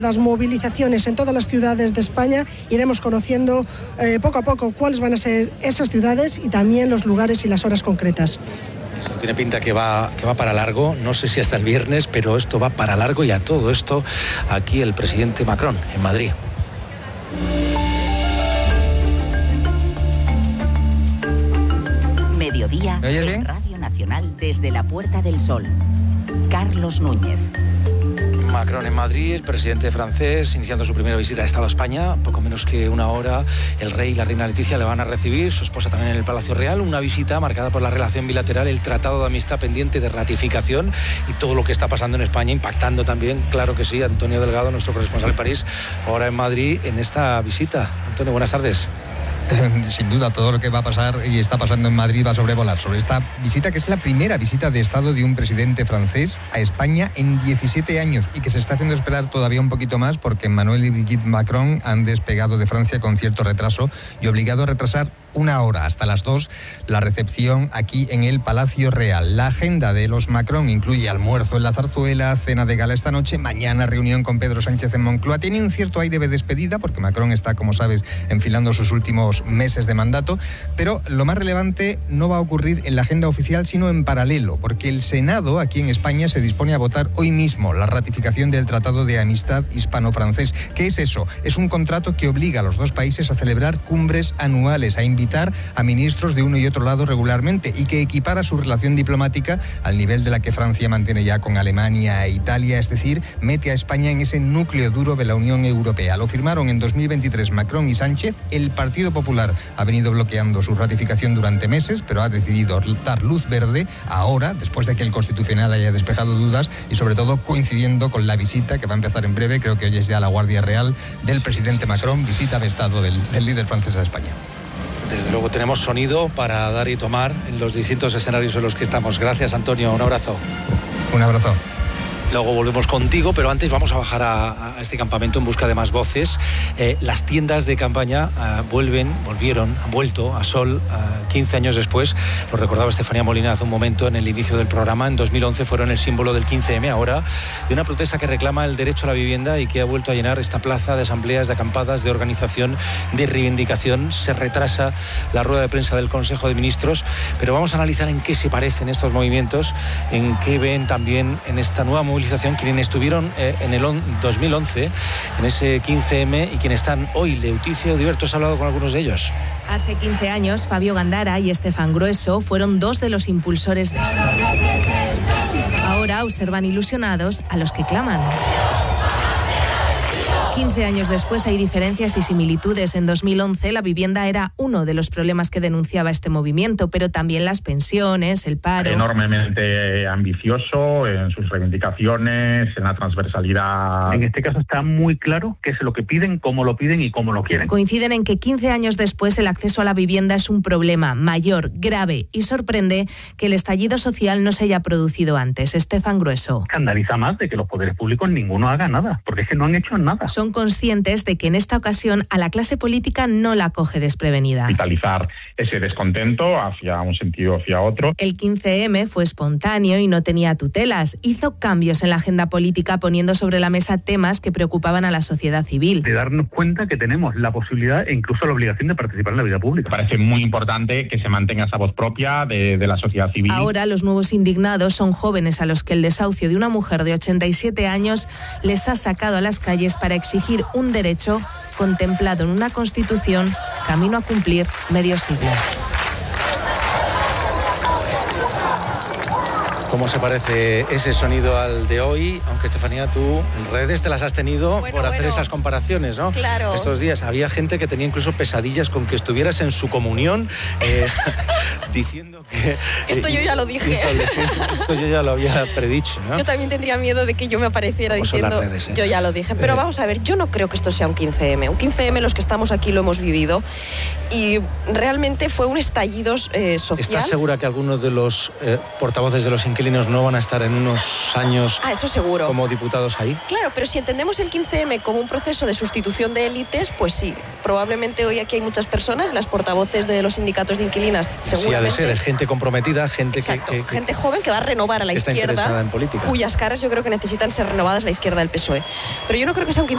Las movilizaciones en todas las ciudades de España, iremos conociendo poco a poco cuáles van a ser esas ciudades y también los lugares y las horas concretas. Esto tiene pinta que va para largo, no sé si hasta el viernes, pero esto va para largo, y a todo esto aquí el presidente Macron en Madrid. Mediodía en Radio Nacional desde la Puerta del Sol. Carlos Núñez. Macron en Madrid, el presidente francés iniciando su primera visita de Estado a España. Poco menos que una hora, el rey y la reina Leticia le van a recibir, su esposa también en el Palacio Real. Una visita marcada por la relación bilateral, el tratado de amistad pendiente de ratificación y todo lo que está pasando en España, impactando también, claro que sí, Antonio Delgado, nuestro corresponsal en París, ahora en Madrid, en esta visita. Antonio, buenas tardes. Sin duda, todo lo que va a pasar y está pasando en Madrid va a sobrevolar sobre esta visita, que es la primera visita de Estado de un presidente francés a España en 17 años y que se está haciendo esperar todavía un poquito más porque Emmanuel y Brigitte Macron han despegado de Francia con cierto retraso y obligado a retrasar una hora, hasta las 2, la recepción aquí en el Palacio Real. La agenda de los Macron incluye almuerzo en la Zarzuela, cena de gala esta noche, mañana reunión con Pedro Sánchez en Moncloa. Tiene un cierto aire de despedida porque Macron está, como sabes, enfilando sus últimos meses de mandato, pero lo más relevante no va a ocurrir en la agenda oficial, sino en paralelo, porque el Senado aquí en España se dispone a votar hoy mismo la ratificación del Tratado de Amistad Hispano-Francés. ¿Qué es eso? Es un contrato que obliga a los dos países a celebrar cumbres anuales, a invitar a ministros de uno y otro lado regularmente y que equipara su relación diplomática al nivel de la que Francia mantiene ya con Alemania e Italia, es decir, mete a España en ese núcleo duro de la Unión Europea. Lo firmaron en 2023 Macron y Sánchez. El Partido Popular ha venido bloqueando su ratificación durante meses, pero ha decidido dar luz verde ahora, después de que el Constitucional haya despejado dudas y sobre todo coincidiendo con la visita que va a empezar en breve, creo que hoy es ya la Guardia Real del presidente Macron, visita de Estado del líder francés a España. Desde luego tenemos sonido para dar y tomar en los distintos escenarios en los que estamos. Gracias, Antonio, un abrazo. Un abrazo. Luego volvemos contigo, pero antes vamos a bajar a este campamento en busca de más voces. Las tiendas de campaña han vuelto a Sol 15 años después. Lo recordaba Estefanía Molina hace un momento en el inicio del programa. En 2011 fueron el símbolo del 15M, ahora de una protesta que reclama el derecho a la vivienda y que ha vuelto a llenar esta plaza de asambleas, de acampadas, de organización, de reivindicación. Se retrasa la rueda de prensa del Consejo de Ministros, pero vamos a analizar en qué se parecen estos movimientos, en qué ven también en esta nueva movilización quienes estuvieron en el 2011, en ese 15M, y quienes están hoy. Leticia Odiver, ¿tú has hablado con algunos de ellos? Hace 15 años, Fabio Gandara y Estefan Grueso fueron dos de los impulsores de esto. Ahora observan ilusionados a los que claman. 15 años después hay diferencias y similitudes. En 2011 la vivienda era uno de los problemas que denunciaba este movimiento, pero también las pensiones, el paro. Enormemente ambicioso en sus reivindicaciones, en la transversalidad. En este caso está muy claro qué es lo que piden, cómo lo piden y cómo lo quieren. Coinciden en que 15 años después el acceso a la vivienda es un problema mayor, grave, y sorprende que el estallido social no se haya producido antes. Estefan Grueso. Escandaliza más de que los poderes públicos ninguno haga nada, porque es que no han hecho nada. Son conscientes de que en esta ocasión a la clase política no la coge desprevenida. Vitalizar ese descontento hacia un sentido o hacia otro. El 15M fue espontáneo y no tenía tutelas. Hizo cambios en la agenda política poniendo sobre la mesa temas que preocupaban a la sociedad civil. De darnos cuenta que tenemos la posibilidad e incluso la obligación de participar en la vida pública. Parece muy importante que se mantenga esa voz propia de la sociedad civil. Ahora los nuevos indignados son jóvenes a los que el desahucio de una mujer de 87 años les ha sacado a las calles para exigir un derecho contemplado en una Constitución, camino a cumplir medio siglo. ¿Cómo se parece ese sonido al de hoy? Aunque, Estefanía, tú en redes te las has tenido por hacer esas comparaciones, ¿no? Claro. Estos días había gente que tenía incluso pesadillas con que estuvieras en su comunión diciendo que... Esto yo ya lo dije. Esto yo ya lo había predicho, ¿no? Yo también tendría miedo de que yo me apareciera diciendo... Redes, ¿eh? Yo ya lo dije. Pero vamos a ver, yo no creo que esto sea un 15M. Un 15M, los que estamos aquí lo hemos vivido. Y realmente fue un estallido social. ¿Estás segura que algunos de los portavoces de los inquilinos no van a estar en unos años eso seguro. Como diputados ahí? Claro, pero si entendemos el 15M como un proceso de sustitución de élites, pues sí. Probablemente hoy aquí hay muchas personas, las portavoces de los sindicatos de inquilinas, seguramente. Sí, ha de ser, es gente comprometida, gente que gente joven que va a renovar a la está izquierda, interesada en política, cuyas caras yo creo que necesitan ser renovadas la izquierda del PSOE. Pero yo no creo que sea un 15M.